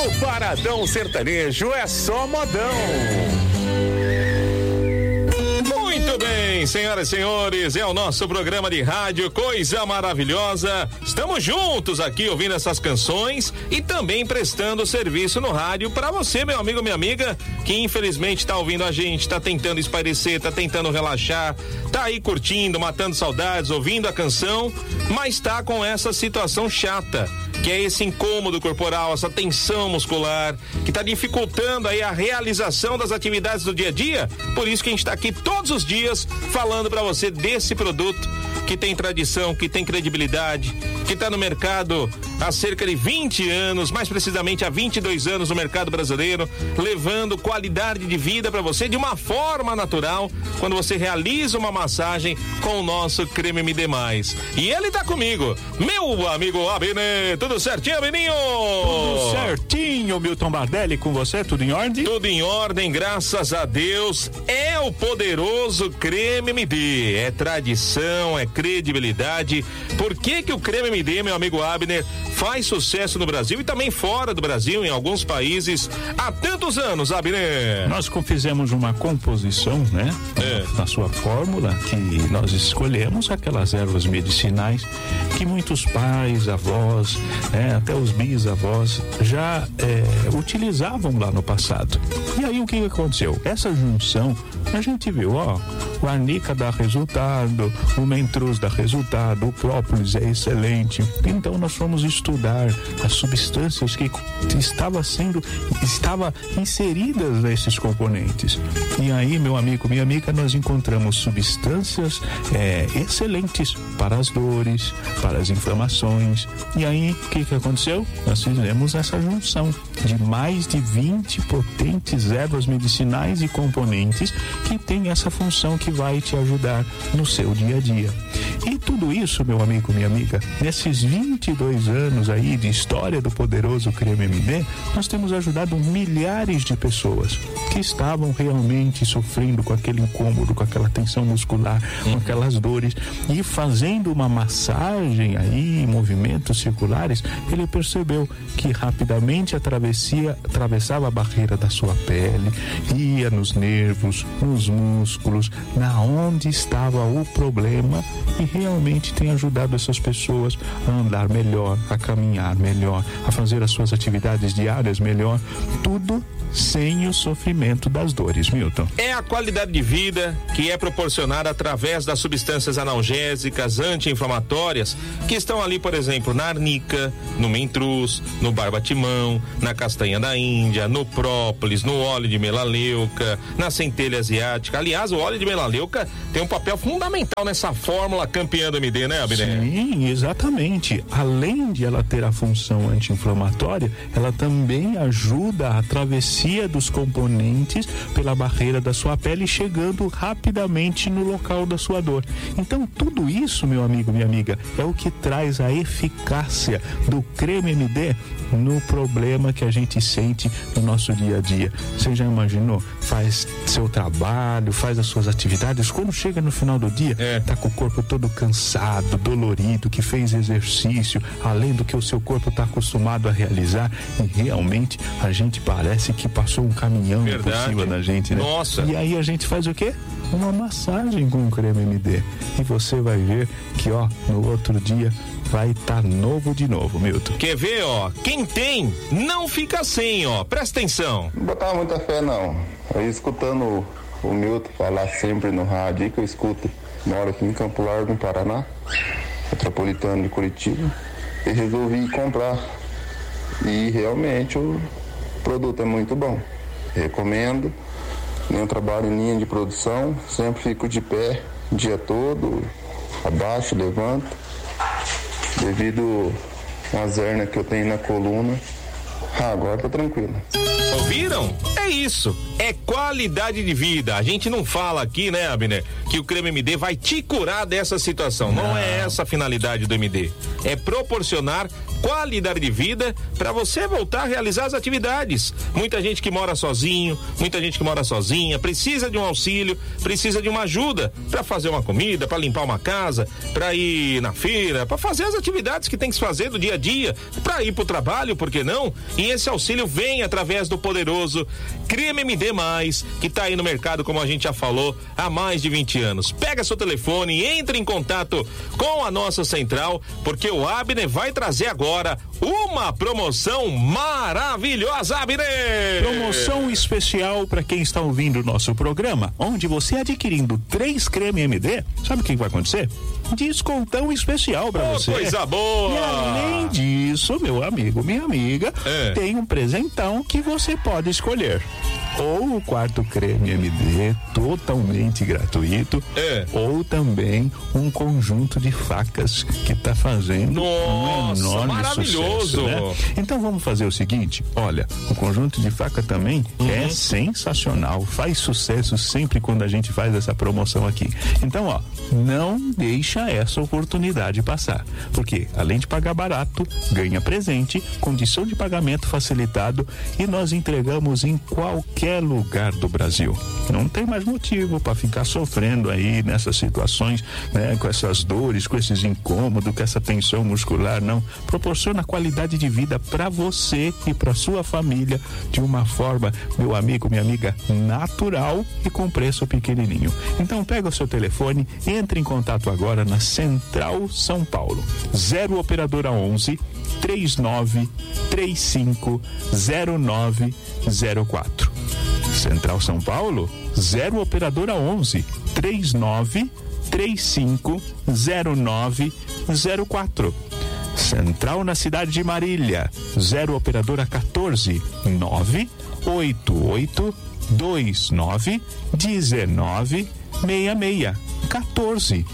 No Paradão Sertanejo é só modão. Muito bem, senhoras e senhores, é o nosso programa de rádio, coisa maravilhosa. Estamos juntos aqui ouvindo essas canções e também prestando serviço no rádio para você, meu amigo, minha amiga, que infelizmente tá ouvindo a gente, tá tentando espairecer, tá tentando relaxar, tá aí curtindo, matando saudades, ouvindo a canção, mas tá com essa situação chata, que é esse incômodo corporal, essa tensão muscular, que tá dificultando aí a realização das atividades do dia a dia. Por isso que a gente tá aqui todos os dias falando pra você desse produto que tem tradição, que tem credibilidade, que tá no mercado há cerca de 20 anos, mais precisamente há 22 anos no mercado brasileiro, levando qualidade de vida pra você de uma forma natural, quando você realiza uma massagem com o nosso creme MD+. E ele tá comigo, meu amigo Abner. Tudo certinho, Abeninho? Tudo certinho, Milton Bardelli, com você, tudo em ordem? Tudo em ordem, graças a Deus. É o poderoso creme MD, é tradição, é credibilidade. Por que o creme MD, meu amigo Abner, faz sucesso no Brasil e também fora do Brasil, em alguns países, há tantos anos, Abner? Nós fizemos uma composição, né? Na sua fórmula, que nós escolhemos aquelas ervas medicinais que muitos pais, avós, até os bisavós já utilizavam lá no passado. E aí o que aconteceu? Essa junção, a gente viu, o arnica dá resultado, o mentruz dá resultado, o própolis é excelente. Então nós fomos estudar as substâncias que estavam inseridas nesses componentes. E aí, meu amigo, minha amiga, nós encontramos substâncias excelentes para as dores, para as inflamações. E aí, o que aconteceu? Nós fizemos essa junção de mais de 20 potentes ervas medicinais e componentes que tem essa função que vai te ajudar no seu dia a dia. E tudo isso, meu amigo, minha amiga, nesses 22 anos aí de história do poderoso creme MD, nós temos ajudado milhares de pessoas que estavam realmente sofrendo com aquele incômodo, com aquela tensão muscular, com aquelas dores, e fazendo uma massagem aí, movimentos circulares, ele percebeu que rapidamente atravessava a barreira da sua pele, ia nos nervos, nos músculos, na onde estava o problema, e realmente tem ajudado essas pessoas a andar melhor, a caminhar melhor, a fazer as suas atividades diárias melhor, tudo sem o sofrimento das dores, Milton. É a qualidade de vida que é proporcionada através das substâncias analgésicas, anti-inflamatórias, que estão ali, por exemplo, na arnica, no mentruz, no barbatimão, na castanha da Índia, no própolis, no óleo de melaleuca, na centelha asiática. Aliás, o óleo de melaleuca tem um papel fundamental nessa fórmula campeã do MD, né, Abner? Sim, exatamente. Além de ela ter a função anti-inflamatória, ela também ajuda a travessia dos componentes pela barreira da sua pele, chegando rapidamente no local da sua dor. Então, tudo isso, meu amigo, minha amiga, é o que traz a eficácia do creme MD no problema que a gente sente no nosso dia a dia. Você já imaginou? Faz seu trabalho, faz as suas atividades, quando chega no final do dia, tá com o corpo todo cansado, dolorido, que fez exercício, além do que o seu corpo tá acostumado a realizar, e realmente a gente parece que passou um caminhão por cima da gente, né? Nossa! E aí a gente faz o quê? Uma massagem com o creme MD. E você vai ver que, no outro dia vai estar novo de novo, Milton. Quer ver, quem tem, não fica sem, presta atenção. Não botava muita fé, não. Aí escutando o Milton falar sempre no rádio, aí que eu escuto, moro aqui em Campo Largo, no Paraná, metropolitano de Curitiba, e resolvi comprar. E realmente o produto é muito bom. Recomendo. Eu trabalho em linha de produção, sempre fico de pé o dia todo, abaixo, levanto. Devido às hernias que eu tenho na coluna, agora tá tranquilo. Ouviram? É isso. É qualidade de vida. A gente não fala aqui, né, Abner, que o Creme MD vai te curar dessa situação. Não é essa a finalidade do MD. É proporcionar qualidade de vida para você voltar a realizar as atividades. Muita gente que mora sozinho, muita gente que mora sozinha, precisa de um auxílio, precisa de uma ajuda para fazer uma comida, para limpar uma casa, para ir na feira, para fazer as atividades que tem que se fazer do dia a dia, para ir pro trabalho, por que não? E esse auxílio vem através do poderoso Creme MD+, que tá aí no mercado, como a gente já falou, há mais de 20 anos. Pega seu telefone e entre em contato com a nossa central, porque o Abner vai trazer agora uma promoção maravilhosa, Abner! Promoção especial para quem está ouvindo o nosso programa, onde você adquirindo 3 creme MD, sabe o que vai acontecer? Descontão especial para você. Coisa boa! E além disso, meu amigo, minha amiga, tem um presentão que você pode escolher. Ou o quarto creme MD totalmente gratuito, ou também um conjunto de facas que tá fazendo um enorme maravilhoso sucesso, né? Então vamos fazer o seguinte, olha, o conjunto de faca também é sensacional, faz sucesso sempre quando a gente faz essa promoção aqui. Então, ó, não deixa essa oportunidade passar, porque além de pagar barato, ganha presente, condição de pagamento facilitado e nós entregamos em qualquer lugar do Brasil. Não tem mais motivo para ficar sofrendo aí nessas situações, né, com essas dores, com esses incômodos, com essa tensão muscular, não. Proporciona qualidade de vida para você e para sua família de uma forma, meu amigo, minha amiga, natural e com preço pequenininho. Então pega o seu telefone, entre em contato agora na Central São Paulo. 0 operadora 11 39 35 0904. Central São Paulo, 0 operadora 11 39 35 0904. Central na cidade de Marília, 0 operadora 14 988 29 19 66. 14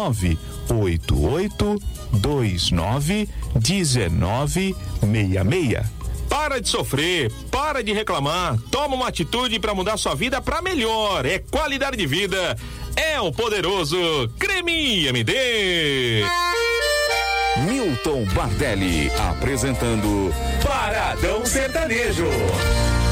988 29 19 66. Para de sofrer, para de reclamar, toma uma atitude para mudar sua vida para melhor. É qualidade de vida, é o poderoso Creme MD. Milton Bardelli apresentando Paradão Sertanejo.